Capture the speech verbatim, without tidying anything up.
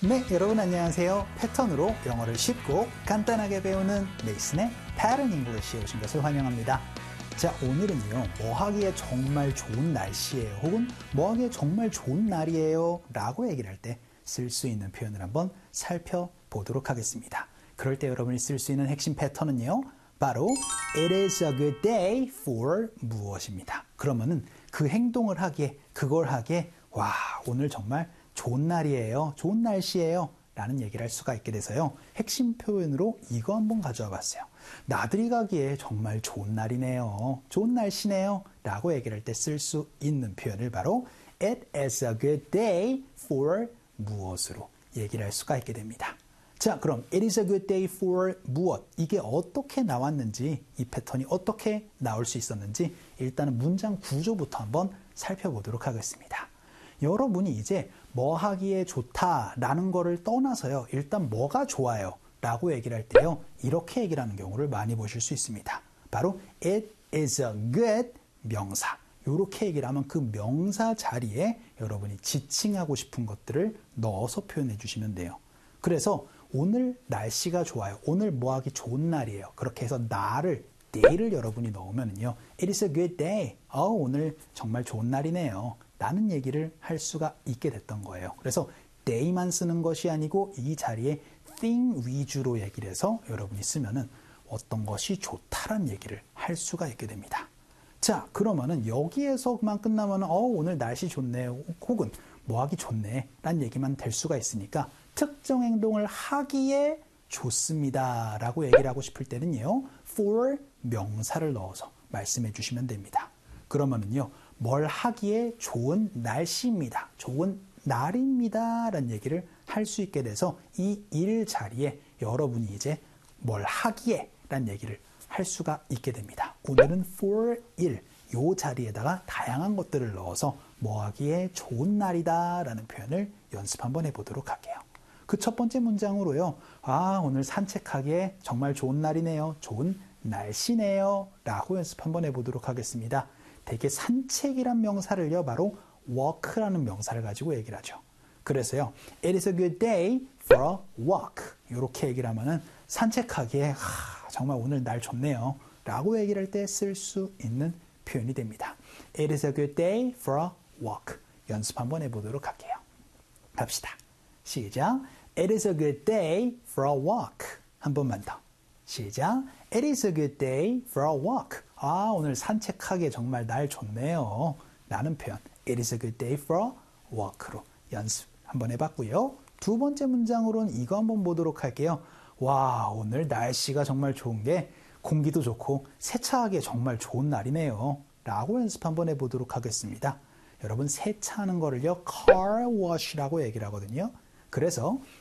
네, 여러분 안녕하세요. 패턴으로 영어를 쉽고 간단하게 배우는 메이슨의 Pattern English에 오신 것을 환영합니다. 자, 오늘은요, 뭐 하기에 정말 좋은 날씨예요, 혹은 뭐 하기에 정말 좋은 날이에요 라고 얘기를 할 때 쓸 수 있는 표현을 한번 살펴보도록 하겠습니다. 그럴 때 여러분이 쓸 수 있는 핵심 패턴은요, 바로 It is a good day for 무엇입니다. 그러면은 그 행동을 하기에, 그걸 하기에 와, 오늘 정말 좋은 날이에요, 좋은 날씨예요 라는 얘기를 할 수가 있게 돼서요, 핵심 표현으로 이거 한번 가져와 봤어요. 나들이 가기에 정말 좋은 날이네요, 좋은 날씨네요 라고 얘기를 할 때 쓸 수 있는 표현을 바로 It is a good day for 무엇으로 얘기를 할 수가 있게 됩니다. 자, 그럼 It is a good day for 무엇, 이게 어떻게 나왔는지, 이 패턴이 어떻게 나올 수 있었는지 일단은 문장 구조부터 한번 살펴보도록 하겠습니다. 여러분이 이제 뭐 하기에 좋다라는 거를 떠나서요, 일단 뭐가 좋아요 라고 얘기를 할 때요, 이렇게 얘기를 하는 경우를 많이 보실 수 있습니다. 바로 It is a good 명사, 이렇게 얘기를 하면 그 명사 자리에 여러분이 지칭하고 싶은 것들을 넣어서 표현해 주시면 돼요. 그래서 오늘 날씨가 좋아요, 오늘 뭐 하기 좋은 날이에요, 그렇게 해서 날을, day를 여러분이 넣으면요, It is a good day, 어, 오늘 정말 좋은 날이네요 라는 얘기를 할 수가 있게 됐던 거예요. 그래서 day만 쓰는 것이 아니고 이 자리에 thing 위주로 얘기를 해서 여러분이 쓰면은 어떤 것이 좋다란 얘기를 할 수가 있게 됩니다. 자, 그러면은 여기에서 그만 끝나면은 어, 오늘 날씨 좋네요, 혹은 뭐 하기 좋네 라는 얘기만 될 수가 있으니까 특정 행동을 하기에 좋습니다 라고 얘기를 하고 싶을 때는요, for 명사를 넣어서 말씀해 주시면 됩니다. 그러면은요, 뭘 하기에 좋은 날씨입니다, 좋은 날입니다 라는 얘기를 할 수 있게 돼서 이 일 자리에 여러분이 이제 뭘 하기에 라는 얘기를 할 수가 있게 됩니다. 오늘은 for 일, 요 자리에다가 다양한 것들을 넣어서 뭐 하기에 좋은 날이다 라는 표현을 연습 한번 해보도록 할게요. 그 첫 번째 문장으로요, 아, 오늘 산책하기에 정말 좋은 날이네요, 좋은 날씨네요 라고 연습 한번 해보도록 하겠습니다. 대개 산책이란 명사를요, 바로 walk라는 명사를 가지고 얘기를 하죠. 그래서요, It is a good day for a walk, 이렇게 얘기를 하면은 산책하기에 하, 정말 오늘 날 좋네요 라고 얘기를 할 때 쓸 수 있는 표현이 됩니다. It is a good day for a walk. 연습 한번 해보도록 할게요. 갑시다. 시작. It is a good day for a walk. 한 번만 더. 시작. It is a good day for a walk. 아, 오늘 산책하기에 정말 날 좋네요 라는 표현, It is a good day for a walk로 연습 한번 해봤고요. 두 번째 문장으로는 이거 한번 보도록 할게요. 와, 오늘 날씨가 정말 좋은 게 공기도 좋고 세차하기에 정말 좋은 날이네요 라고 연습 한번 해보도록 하겠습니다. 여러분, 세차하는 거를요, car wash라고 얘기를 하거든요. 그래서